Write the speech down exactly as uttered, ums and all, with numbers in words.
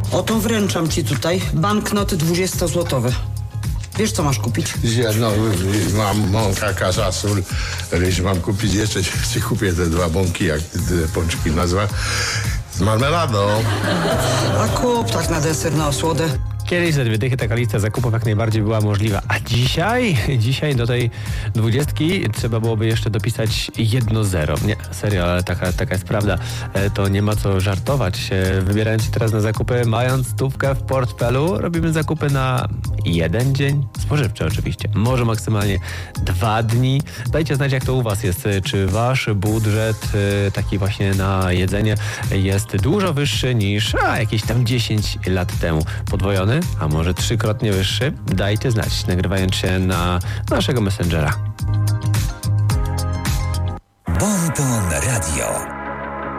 Oto wręczam ci tutaj banknoty dwudziestozłotowe. Wiesz, co masz kupić? Ja, no, mam mąka, kasza, sól, ryż mam kupić. Jeszcze ci kupię te dwa bąki, jak ty te pączki nazwa, z marmeladą. A kup tak na deser, na osłodę. Kiedyś za dwie dychy taka lista zakupów jak najbardziej była możliwa. A dzisiaj, dzisiaj do tej dwudziestki trzeba byłoby jeszcze dopisać jedno zero. Nie, serio, ale taka, taka jest prawda. E, To nie ma co żartować. E, Wybierając się teraz na zakupy, mając stówkę w portfelu, robimy zakupy na jeden dzień. Spożywcze oczywiście. Może maksymalnie dwa dni. Dajcie znać, jak to u was jest. E, Czy wasz budżet e, taki właśnie na jedzenie jest dużo wyższy niż a, jakieś tam dziesięć lat temu. Podwojony? A może trzykrotnie wyższy? Dajcie znać, nagrywając się na naszego Messengera. Bon Ton Radio.